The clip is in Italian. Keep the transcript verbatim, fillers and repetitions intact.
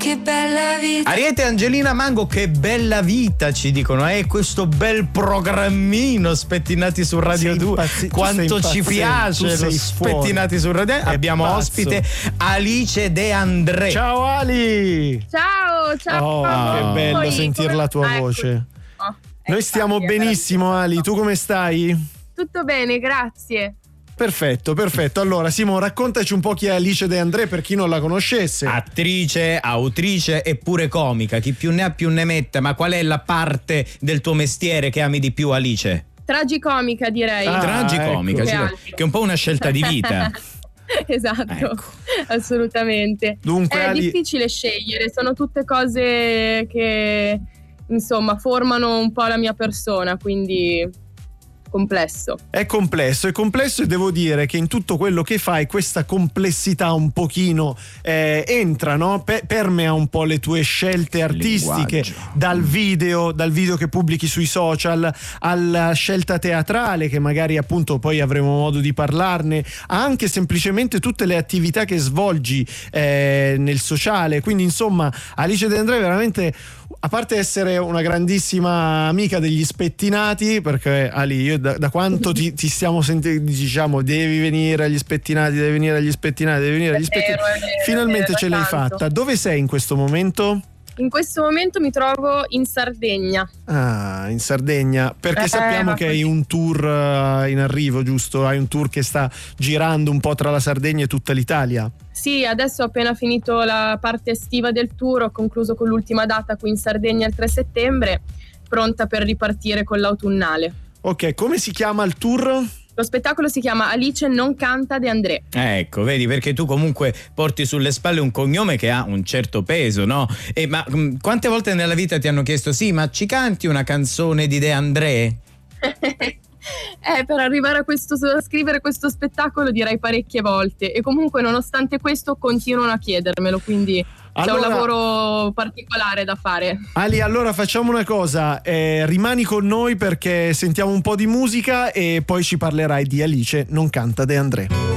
che bella vita. Ariete e Angelina Mango, che bella vita, ci dicono. Eh, questo bel programmino Spettinati su Radio Sei due. impazzi- Quanto ci piace lo Spettinati su Radio due. Abbiamo pazzo. ospite Alice De André. Ciao Ali! Ciao, ciao. Oh, che Poi, bello sentire la tua come- voce. Oh, Noi eh, stiamo infatti, benissimo, era- Ali. Tu come stai? Tutto bene, grazie. Perfetto, perfetto. Allora, Simo, raccontaci un po' chi è Alice De André per chi non la conoscesse. Attrice, autrice e pure comica. Chi più ne ha più ne metta. Ma qual è la parte del tuo mestiere che ami di più, Alice? Tragicomica, direi. Ah, Tragicomica, ecco. sì, Che che, altro. è un po' una scelta di vita. Esatto, Ecco. assolutamente. Dunque, È Ali- difficile scegliere, sono tutte cose che insomma formano un po' la mia persona, quindi complesso. È complesso, è complesso e devo dire che in tutto quello che fai questa complessità un pochino eh, entra, no? Pe- permea un po' le tue scelte artistiche, Linguaggio. dal video, dal video che pubblichi sui social alla scelta teatrale, che magari appunto poi avremo modo di parlarne, anche semplicemente tutte le attività che svolgi eh, nel sociale. Quindi insomma Alice De André veramente, a parte essere una grandissima amica degli Spettinati, perché Ali, io da, da quanto ti, ti stiamo sentendo, diciamo devi venire agli Spettinati, devi venire agli Spettinati, devi venire agli È vero, Spettinati, è vero, finalmente è vero, ce l'hai tanto. fatta. Dove sei in questo momento? In questo momento mi trovo in Sardegna. Ah, in Sardegna, perché Eh, sappiamo ma che così. hai un tour eh, in arrivo, giusto? Hai un tour che sta girando un po' tra la Sardegna e tutta l'Italia. Sì, adesso ho appena finito la parte estiva del tour, ho concluso con l'ultima data qui in Sardegna il tre settembre, pronta per ripartire con l'autunnale. Ok, come si chiama il tour? Lo spettacolo si chiama Alice non canta De André. Ecco, vedi, perché tu comunque porti sulle spalle un cognome che ha un certo peso, no? E ma mh, quante volte nella vita ti hanno chiesto: sì, ma ci canti una canzone di De André? Eh, per arrivare a questo, a scrivere questo spettacolo direi parecchie volte, e comunque nonostante questo continuano a chiedermelo, quindi c'è Allora- un lavoro particolare da fare. Ali, allora facciamo una cosa, eh, rimani con noi perché sentiamo un po' di musica e poi ci parlerai di Alice non canta De André.